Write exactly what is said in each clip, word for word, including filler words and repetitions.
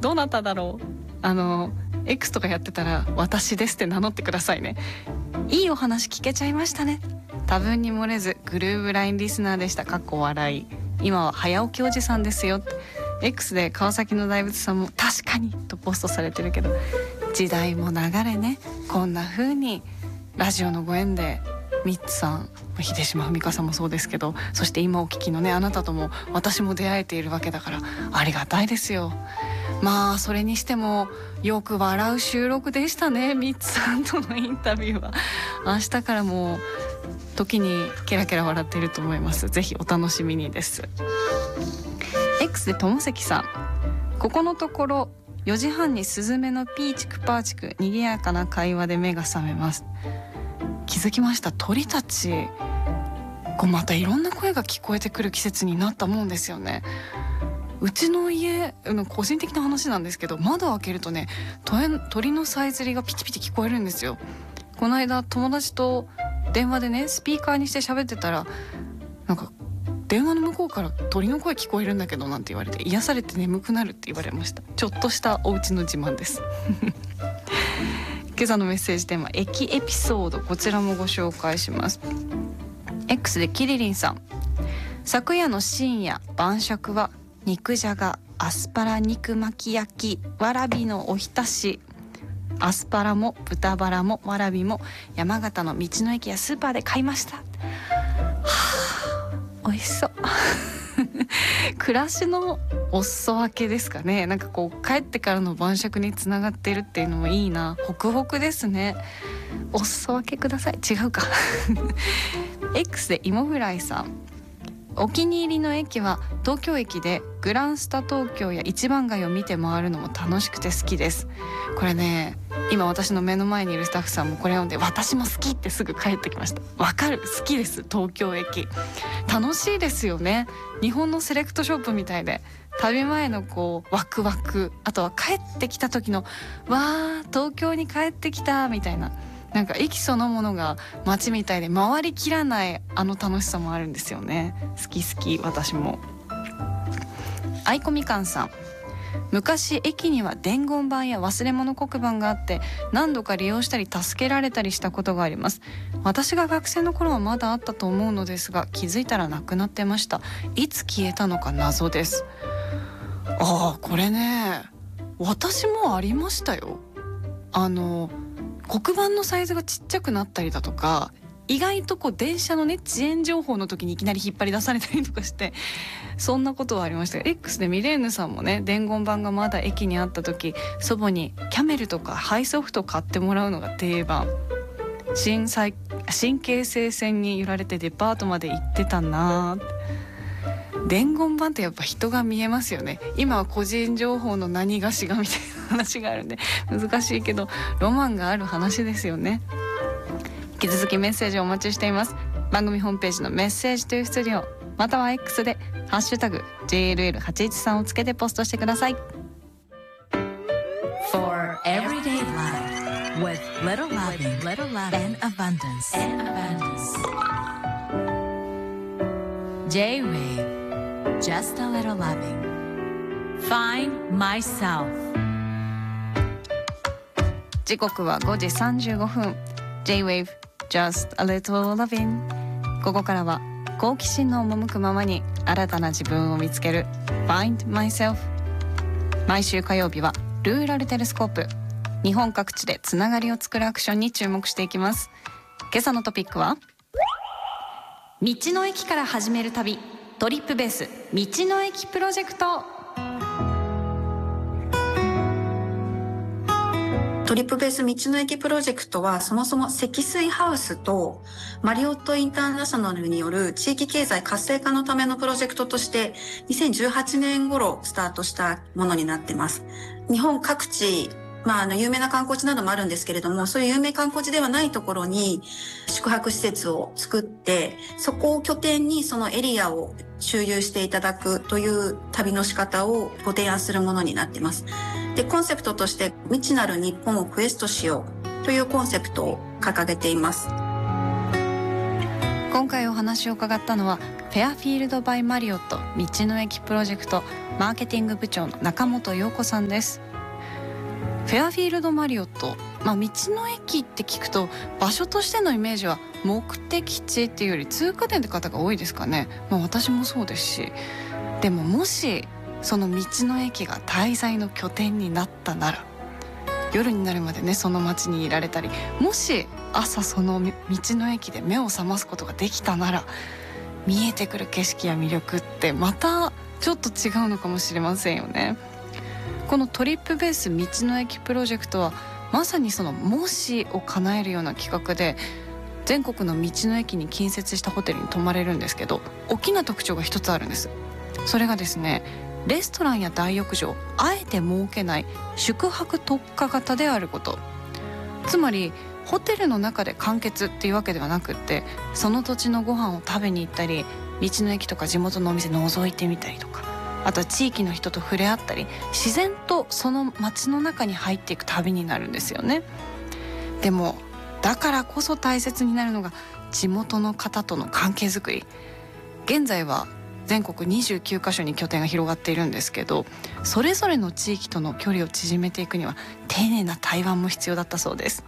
どうなっただろう。あの X とかやってたら私ですって名乗ってくださいね。いいお話聞けちゃいましたね。多分に漏れずグルーブラインリスナーでした。かっこ笑い。今は早起きおじさんですよ。 X で川崎の大仏さんも確かにとポストされてるけど、時代も流れね、こんな風にラジオのご縁でミッツさん、秀島文香さんもそうですけど、そして今お聞きのねあなたとも私も出会えているわけだからありがたいですよ。まあそれにしてもよく笑う収録でしたね。ミッツさんとのインタビューは明日からも時にケラケラ笑っていると思います。ぜひお楽しみにです。 X でともせきさん、ここのところよじはんにスズメのピーチクパーチク賑やかな会話で目が覚めます。気づきました。鳥たちこうまたいろんな声が聞こえてくる季節になったもんですよね。うちの家個人的な話なんですけど、窓を開けるとね鳥のさえずりがピチピチ聞こえるんですよ。この間友達と電話でねスピーカーにして喋ってたら、なんか電話の向こうから鳥の声聞こえるんだけどなんて言われて、癒されて眠くなるって言われました。ちょっとしたお家の自慢です今朝のメッセージテーマ駅エピソード、こちらもご紹介します。 X でキリリンさん、昨夜の深夜晩酌は肉じゃが、アスパラ肉巻き焼き、わらびのおひたし。アスパラも豚バラもわらびも山形の道の駅やスーパーで買いました。はあ、美味しそう暮らしのお裾分けですかね。なんかこう帰ってからの晩酌につながってるっていうのもいいな。ホクホクですね。お裾分けください。違うかX で芋フライさん、お気に入りの駅は東京駅でグランスタ東京や一番街を見て回るのも楽しくて好きです。これね、今私の目の前にいるスタッフさんもこれ読んで私も好きってすぐ帰ってきました。わかる、好きです。東京駅楽しいですよね。日本のセレクトショップみたいで、旅前のこうワクワク、あとは帰ってきた時のわー東京に帰ってきたみたいな、なんか駅そのものが街みたいで回りきらないあの楽しさもあるんですよね。好き好き私も。あいこみかんさん、昔駅には伝言板や忘れ物黒板があって何度か利用したり助けられたりしたことがあります。私が学生の頃はまだあったと思うのですが気づいたらなくなってました。いつ消えたのか謎です。ああ、これね私もありましたよ。あの黒板のサイズがちっちゃくなったりだとか、意外とこう電車のね遅延情報の時にいきなり引っ張り出されたりとかして、そんなことはありましたが、 X でミレーヌさんもね伝言板がまだ駅にあった時祖母にキャメルとかハイソフト買ってもらうのが定番。新神京成線に揺られてデパートまで行ってたな。伝言板ってやっぱ人が見えますよね。今は個人情報の何がしがみたいな話があるんで難しいけどロマンがある話ですよね。引き続きメッセージをお待ちしています。番組ホームページのメッセージというスタジオまたは X でハッシュタグ ジェイエルエルはちいちさん をつけてポストしてください。 For everyday life with little loving, little loving and abundance, and abundance. J-Wave, just a little loving. Find myself. 時刻はごじさんじゅうごふん。 J-Wave Just a Little Loving。 ここからは好奇心の赴くままに新たな自分を見つける Find Myself。 毎週火曜日はルーラルテレスコープ、日本各地でつながりを作るアクションに注目していきます。今朝のトピックは道の駅から始める旅、トリップベース道の駅プロジェクト。 トリップベース道の駅プロジェクトはそもそも積水ハウスとマリオットインターナショナルによる地域経済活性化のためのプロジェクトとしてにせんじゅうはちねん頃スタートしたものになっています。日本各地、まあ、あの有名な観光地などもあるんですけれども、そういう有名観光地ではないところに宿泊施設を作って、そこを拠点にそのエリアを周遊していただくという旅の仕方をご提案するものになっています。で、コンセプトとして未知なる日本をクエストしようというコンセプトを掲げています。 今回お話を伺ったのはフフェアフィールドバイマリオット道の駅プロジェクトマーケティング部長の中本陽子さんです。フェアフィールドマリオット、まあ、道の駅って聞くと場所としてのイメージは目的地っていうより通過点って方が多いですかね。まあ、私もそうですし、でももしその道の駅が滞在の拠点になったなら、夜になるまでねその街にいられたり、もし朝その道の駅で目を覚ますことができたなら、見えてくる景色や魅力ってまたちょっと違うのかもしれませんよね。このトリップベース道の駅プロジェクトはまさにそのもしを叶えるような企画で、全国の道の駅に近接したホテルに泊まれるんですけど、大きな特徴が一つあるんです。それがですね、レストランや大浴場あえて設けない宿泊特化型であること。つまりホテルの中で完結っていうわけではなくって、その土地のご飯を食べに行ったり、道の駅とか地元のお店覗いてみたりとか、あとは地域の人と触れ合ったり、自然とその街の中に入っていく旅になるんですよね。でもだからこそ大切になるのが地元の方との関係づくり。現在は全国にじゅうきゅうカ所に拠点が広がっているんですけど、それぞれの地域との距離を縮めていくには丁寧な対話も必要だったそうです。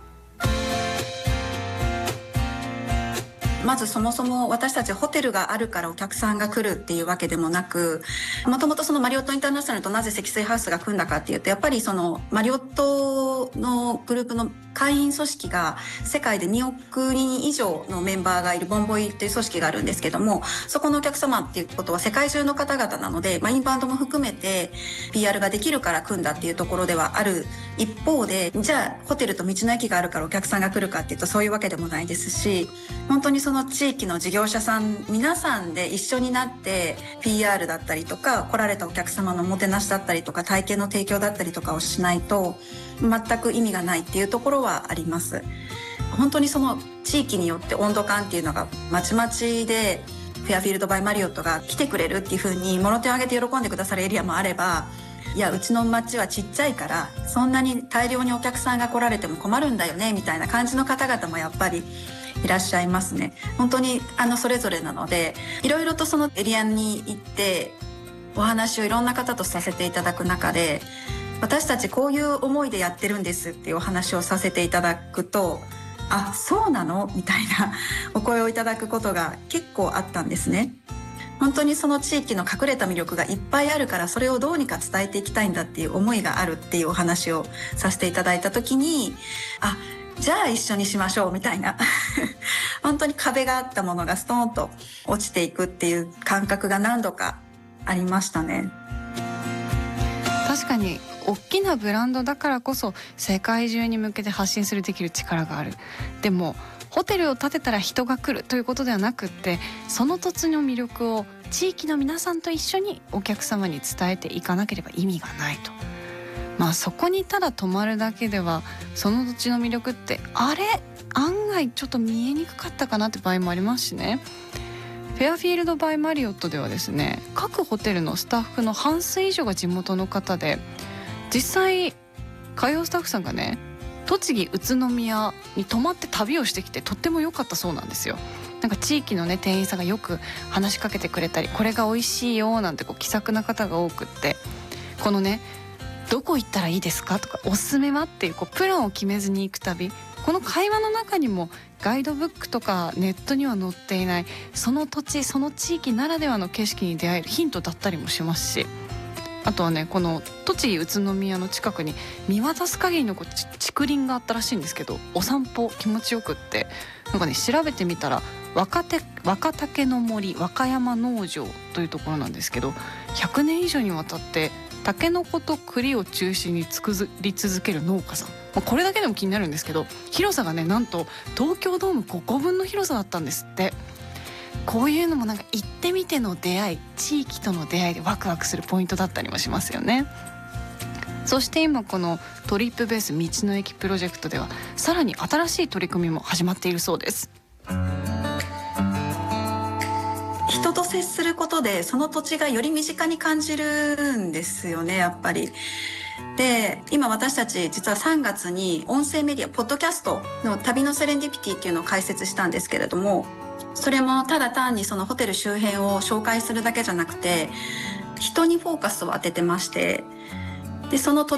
まずそもそも私たちホテルがあるからお客さんが来るっていうわけでもなく、もともとそのマリオットインターナショナルとなぜ積水ハウスが組んだかっていうと、やっぱりそのマリオットのグループの会員組織が世界でにおくにん以上のメンバーがいるボンボイっていう組織があるんですけども、そこのお客様っていうことは世界中の方々なので、まあ、インバウンドも含めて ピーアール ができるから組んだっていうところではある一方で、じゃあホテルと道の駅があるからお客さんが来るかっていうとそういうわけでもないですし、本当にその地域の事業者さん皆さんで一緒になって ピーアール だったりとか、来られたお客様のおもてなしだったりとか、体験の提供だったりとかをしないと全く意味がないっていうところはあります。本当にその地域によって温度感っていうのがまちまちで、フェアフィールドバイマリオットが来てくれるっていう風にもろ手を挙げて喜んでくださるエリアもあれば、いやうちの町はちっちゃいからそんなに大量にお客さんが来られても困るんだよねみたいな感じの方々もやっぱりいらっしゃいますね。本当にあのそれぞれなので、いろいろとそのエリアに行ってお話をいろんな方とさせていただく中で、私たちこういう思いでやってるんですっていうお話をさせていただくと、あ、そうなのみたいなお声をいただくことが結構あったんですね。本当にその地域の隠れた魅力がいっぱいあるから、それをどうにか伝えていきたいんだっていう思いがあるっていうお話をさせていただいた時に、あ、じゃあ一緒にしましょうみたいな本当に壁があったものがストーンと落ちていくっていう感覚が何度かありましたね。 確かに大きなブランドだからこそ世界中に向けて発信するできる力がある。でもホテルを建てたら人が来るということではなくって、その土地の魅力を地域の皆さんと一緒にお客様に伝えていかなければ意味がないと。まあそこにただ泊まるだけではその土地の魅力ってあれ案外ちょっと見えにくかったかなって場合もありますしね。フェアフィールドバイマリオットではですね、各ホテルのスタッフの半数以上が地元の方で、実際海洋スタッフさんがね栃木宇都宮に泊まって旅をしてきてとっても良かったそうなんですよ。なんか地域のね店員さんがよく話しかけてくれたり、これが美味しいよなんてこう気さくな方が多くって、このねどこ行ったらいいですかとかおすすめはっていう、こうプランを決めずに行く旅、この会話の中にもガイドブックとかネットには載っていないその土地その地域ならではの景色に出会えるヒントだったりもしますし、あとはねこの栃木宇都宮の近くに見渡す限りのこう竹林があったらしいんですけど、お散歩気持ちよくって、なんかね調べてみたら若手若竹の森若山農場というところなんですけど、ひゃくねん以上にわたってタケノコと栗を中心に作り続ける農家さん、まあ、これだけでも気になるんですけど、広さがねなんと東京ドームごこぶんの広さだったんですって。こういうのもなんか行ってみての出会い、地域との出会いでワクワクするポイントだったりもしますよね。そして今このトリップベース道の駅プロジェクトではさらに新しい取り組みも始まっているそうです。 人と接することでその土地がより身近に感じるんですよね、やっぱり。で、今私たち実はさんがつに音声メディアポッドキャストの旅のセレンディピティっていうのを開設したんですけれども、 それもただ単にそのホテル周辺を紹介するだけじゃなくて、人にフォーカスを当ててまして、でその土